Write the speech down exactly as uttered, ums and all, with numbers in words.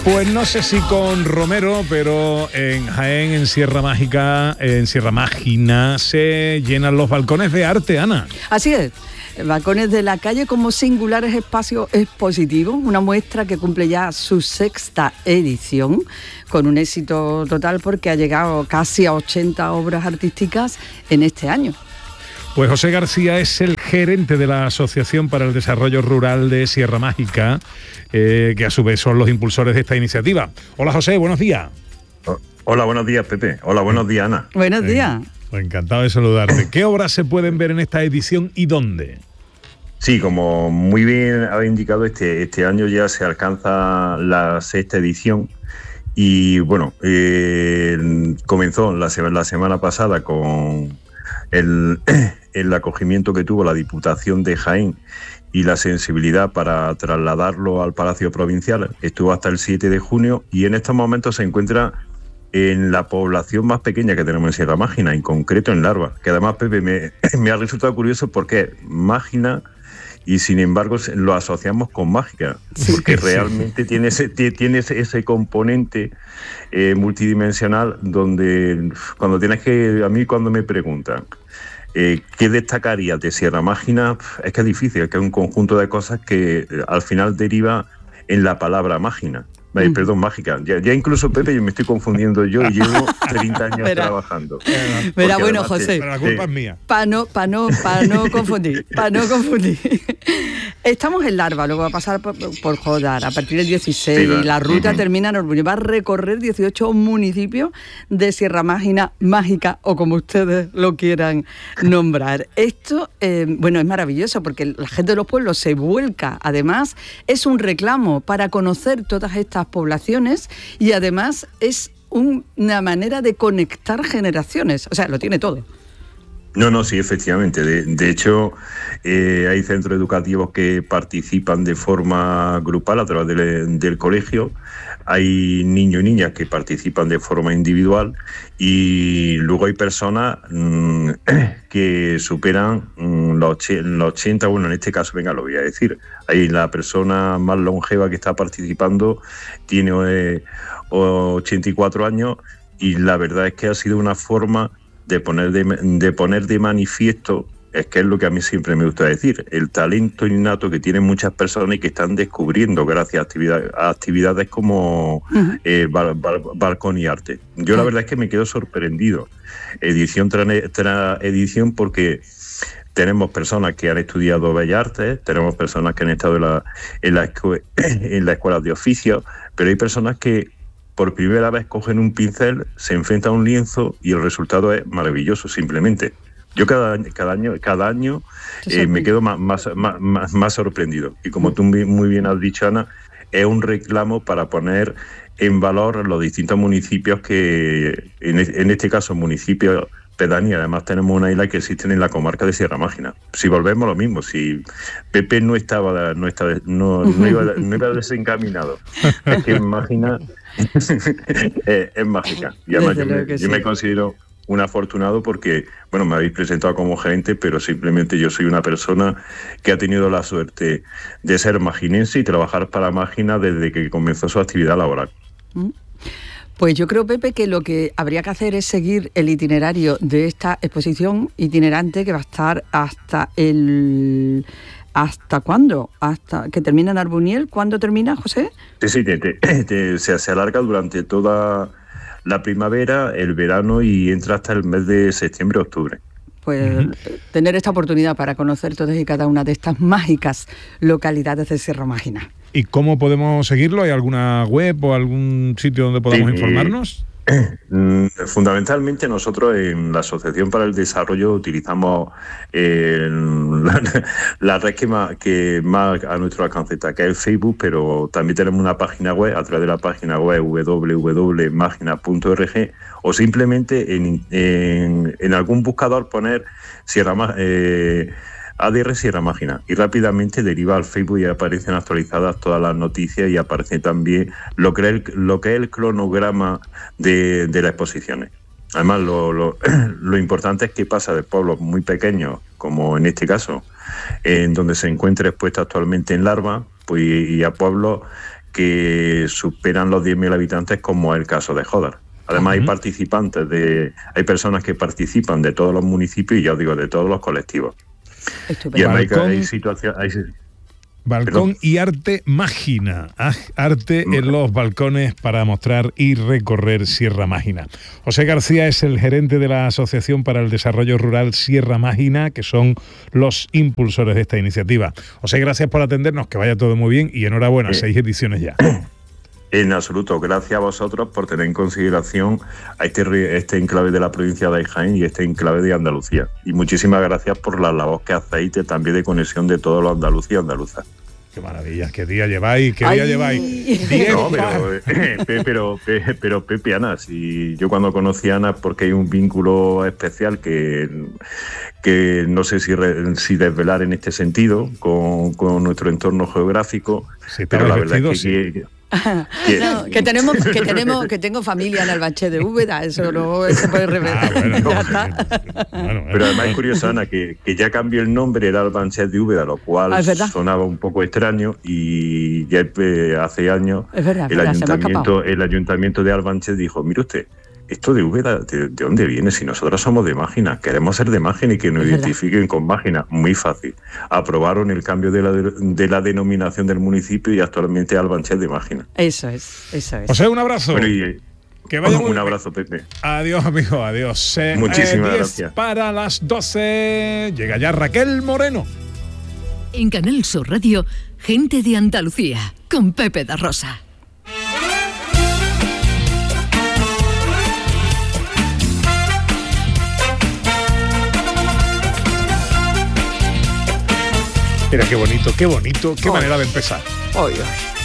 Pues no sé si con Romero, pero en Jaén, en Sierra Mágica, en Sierra Mágina, se llenan los balcones de arte, Ana. Así es. Balcones de la calle como singulares espacios expositivos, una muestra que cumple ya su sexta edición, con un éxito total porque ha llegado casi a ochenta obras artísticas en este año. Pues José García es el gerente de la Asociación para el Desarrollo Rural de Sierra Mágica, eh, que a su vez son los impulsores de esta iniciativa. Hola José, buenos días. Hola, buenos días Pepe. Hola, buenos días Ana. Buenos días. Pues encantado de saludarte. ¿Qué obras se pueden ver en esta edición y dónde? Sí, como muy bien ha indicado, este, este año ya se alcanza la sexta edición y bueno, eh, comenzó la, la semana pasada con el, el acogimiento que tuvo la Diputación de Jaén y la sensibilidad para trasladarlo al Palacio Provincial. Estuvo hasta el siete de junio y en estos momentos se encuentra en la población más pequeña que tenemos en Sierra Mágina, en concreto en Larva, que además, Pepe, me, me ha resultado curioso porque Mágina y sin embargo lo asociamos con mágica, porque sí, realmente sí. tiene ese tiene ese componente eh, multidimensional donde cuando tienes que, a mí cuando me preguntan eh, ¿qué destacarías de Sierra Mágina? Es que es difícil, es que es un conjunto de cosas que eh, al final deriva en la palabra mágina. Ay, perdón, mágica. Ya, ya incluso, Pepe, yo me estoy confundiendo yo y llevo treinta años Verá. trabajando. Verá, bueno, José. Pero la culpa es mía. Para no, pa no, pa no confundir, para no confundir. Estamos en Larva, luego va a pasar por, por Jodar a partir del dieciséis. Sí, la ruta uh-huh. termina en Orbuño. Va a recorrer dieciocho municipios de Sierra Mágina, Mágica, o como ustedes lo quieran nombrar. Esto, eh, bueno, es maravilloso porque la gente de los pueblos se vuelca. Además, es un reclamo para conocer todas estas poblaciones y además es un, una manera de conectar generaciones. O sea, lo tiene todo. No, no, sí, efectivamente. De, de hecho, eh, hay centros educativos que participan de forma grupal a través del, del colegio. Hay niños y niñas que participan de forma individual y luego hay personas mmm, que superan mmm, los, los ochenta, bueno, en este caso, venga, lo voy a decir. Hay la persona más longeva que está participando, tiene eh, ochenta y cuatro años y la verdad es que ha sido una forma de poner de, de poner de manifiesto, es que es lo que a mí siempre me gusta decir, el talento innato que tienen muchas personas y que están descubriendo gracias a, actividad, a actividades como uh-huh. eh, bar, bar, balcón y arte. Yo uh-huh. la verdad es que me quedo sorprendido, edición tras tra edición, porque tenemos personas que han estudiado Bellas Artes, tenemos personas que han estado en la, en la, escu en la escuela de oficio, pero hay personas que por primera vez cogen un pincel, se enfrentan a un lienzo y el resultado es maravilloso, simplemente. Yo cada, cada año, cada año eh, me quedo más, más, más, más sorprendido. Y como tú muy bien has dicho, Ana, es un reclamo para poner en valor los distintos municipios que, en, en este caso, municipios pedanía. Además tenemos una isla que existen en la comarca de Sierra Mágina. Si volvemos lo mismo, si Pepe no estaba, no estaba, no, no iba, no iba desencaminado, es que Mágina es, es mágica. Y además yo, me, yo sí. me considero un afortunado porque, bueno, me habéis presentado como gerente, pero simplemente yo soy una persona que ha tenido la suerte de ser maginense y trabajar para Mágina desde que comenzó su actividad laboral. ¿Mm? Pues yo creo, Pepe, que lo que habría que hacer es seguir el itinerario de esta exposición itinerante que va a estar hasta el... ¿Hasta cuándo? ¿Hasta que termina en Arbuniel? ¿Cuándo termina, José? Sí, sí, te, te, te, se, se alarga durante toda la primavera, el verano y entra hasta el mes de septiembre, octubre. Pues uh-huh. tener esta oportunidad para conocer todas y cada una de estas mágicas localidades de Sierra Mágina. ¿Y cómo podemos seguirlo? ¿Hay alguna web o algún sitio donde podamos sí, informarnos? Eh, fundamentalmente nosotros en la Asociación para el Desarrollo utilizamos eh, la, la red que más, que más a nuestro alcance está, que es el Facebook, pero también tenemos una página web a través de la página web w w w punto magina punto org o simplemente en, en, en algún buscador poner Sierra eh, A D R Sierra Mágina y rápidamente deriva al Facebook y aparecen actualizadas todas las noticias y aparece también lo que es el, lo que es el cronograma de, de las exposiciones. Además, lo, lo, lo importante es que pasa de pueblos muy pequeños, como en este caso, en donde se encuentra expuesta actualmente en Larva, pues, y a pueblos que superan los diez mil habitantes, como es el caso de Jódar. Además, uh-huh. hay participantes, de, hay personas que participan de todos los municipios y ya os digo, de todos los colectivos. Estupendo. Y además Balcón, hay, hay situaciones... Hay, balcón perdón. Y arte mágina, arte en los balcones para mostrar y recorrer Sierra Mágina. José García es el gerente de la Asociación para el Desarrollo Rural Sierra Mágina, que son los impulsores de esta iniciativa. José, gracias por atendernos, que vaya todo muy bien y enhorabuena, eh. seis ediciones ya. En absoluto, gracias a vosotros por tener en consideración a este, este enclave de la provincia de Jaén y este enclave de Andalucía. Y muchísimas gracias por la labor que hacéis también de conexión de todos los andaluces y andaluzas. Qué maravilla, qué día lleváis, qué día Ay. lleváis. No, pero, eh, pero, pero, pero Pepe, Ana, si yo cuando conocí a Ana, porque hay un vínculo especial que, que no sé si, re, si desvelar en este sentido, con, con nuestro entorno geográfico, sí, pero la verdad vestido, es que... Sí. que No, que tenemos que tenemos que tengo familia en Albanche de Úbeda, eso no se puede revelar. Ah, bueno, no, bueno, pero además es curioso, Ana, que, que ya cambió el nombre, era Albanche de Úbeda, lo cual ah, sonaba un poco extraño, y ya eh, hace años es verdad, el verdad, ayuntamiento el ayuntamiento de Albanche dijo: mire usted, esto de Úbeda, ¿de, ¿de dónde viene? Si nosotros somos de Mágina, queremos ser de Mágina y que nos es identifiquen verdad. Con Mágina. Muy fácil. Aprobaron el cambio de la, de la denominación del municipio y actualmente Albanche de Mágina. Eso es, eso es. O sea, un abrazo. Bueno, y, que vaya un abrazo, Pepe. Adiós, amigo, adiós. Eh, Muchísimas eh, gracias. Para las doce llega ya Raquel Moreno. En Canal Sur Radio, Gente de Andalucía, con Pepe da Rosa. Mira qué bonito, qué bonito, qué oh. manera de empezar. Oh, oh.